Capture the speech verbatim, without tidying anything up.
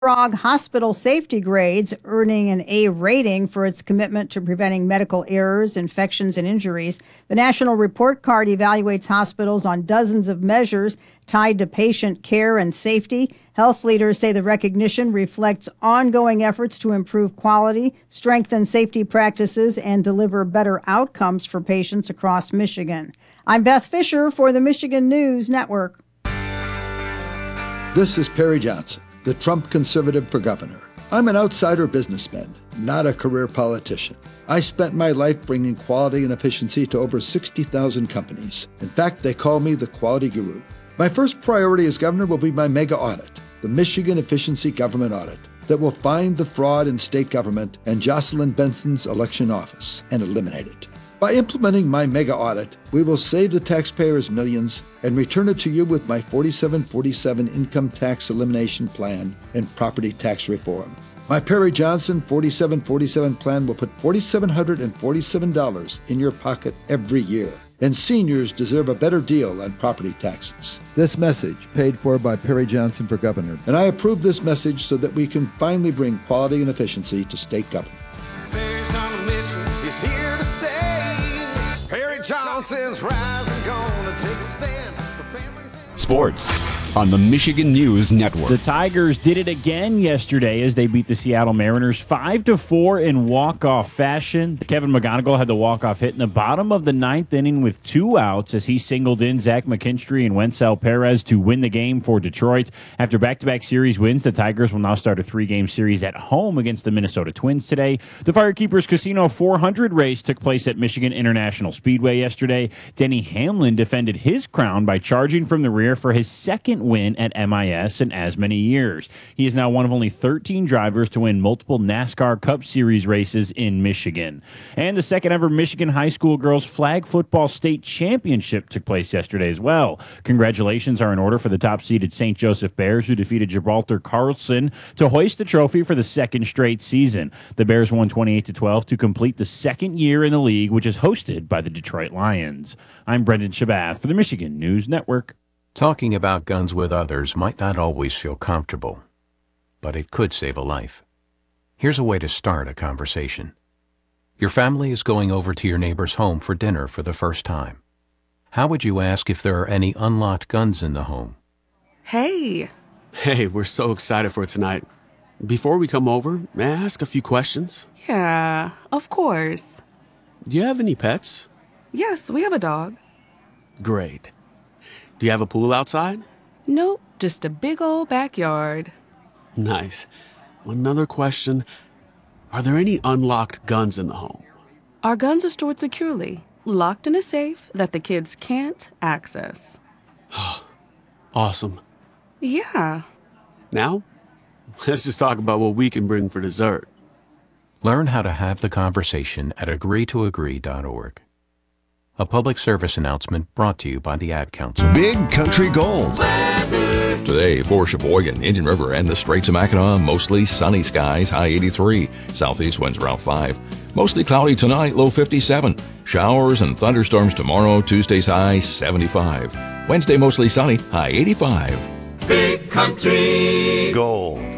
Frog Hospital Safety Grades, earning an A rating for its commitment to preventing medical errors, infections, and injuries. The National Report Card evaluates hospitals on dozens of measures tied to patient care and safety. Health leaders say the recognition reflects ongoing efforts to improve quality, strengthen safety practices, and deliver better outcomes for patients across Michigan. I'm Beth Fisher for the Michigan News Network. This is Perry Johnson, the Trump conservative for governor. I'm an outsider businessman, not a career politician. I spent my life bringing quality and efficiency to over sixty thousand companies. In fact, they call me the quality guru. My first priority as governor will be my mega audit, the Michigan Efficiency Government Audit, that will find the fraud in state government and Jocelyn Benson's election office and eliminate it. By implementing my mega audit, we will save the taxpayers millions and return it to you with my forty-seven forty-seven income tax elimination plan and property tax reform. My Perry Johnson forty-seven forty-seven plan will put four thousand seven hundred forty-seven dollars in your pocket every year. And seniors deserve a better deal on property taxes. This message paid for by Perry Johnson for governor. And I approve this message so that we can finally bring quality and efficiency to state government. Perry's on a mission, he's here to stay. Perry Johnson's rising, gonna take a stand for families. Sports on the Michigan News Network. The Tigers did it again yesterday as they beat the Seattle Mariners five to four in walk-off fashion. Kevin McGonigal had the walk-off hit in the bottom of the ninth inning with two outs as he singled in Zach McKinstry and Wencel Perez to win the game for Detroit. After back-to-back series wins, the Tigers will now start a three-game series at home against the Minnesota Twins today. The Firekeepers Casino four hundred race took place at Michigan International Speedway yesterday. Denny Hamlin defended his crown by charging from the rear for his second win at M I S in as many years. He is now one of only thirteen drivers to win multiple NASCAR Cup Series races in Michigan. And the second ever Michigan High School Girls Flag Football State Championship took place yesterday as well. Congratulations are in order for the top-seeded Saint Joseph Bears, who defeated Gibraltar Carlson to hoist the trophy for the second straight season. The Bears won twenty-eight to twelve to complete the second year in the league, which is hosted by the Detroit Lions. I'm Brendan Shabath for the Michigan News Network. Talking about guns with others might not always feel comfortable, but it could save a life. Here's a way to start a conversation. Your family is going over to your neighbor's home for dinner for the first time. How would you ask if there are any unlocked guns in the home? Hey. Hey, we're so excited for tonight. Before we come over, may I ask a few questions? Yeah, of course. Do you have any pets? Yes, we have a dog. Great. Do you have a pool outside? Nope, just a big old backyard. Nice. Another question. Are there any unlocked guns in the home? Our guns are stored securely, locked in a safe that the kids can't access. Awesome. Yeah. Now, let's just talk about what we can bring for dessert. Learn how to have the conversation at agree to agree dot org. A public service announcement brought to you by the Ad Council. Big Country Gold. Today for Sheboygan, Indian River, and the Straits of Mackinac, mostly sunny skies, high eighty-three. Southeast winds around five. Mostly cloudy tonight, low fifty-seven. Showers and thunderstorms tomorrow, Tuesday's high seventy-five. Wednesday, mostly sunny, high eighty-five. Big Country Gold.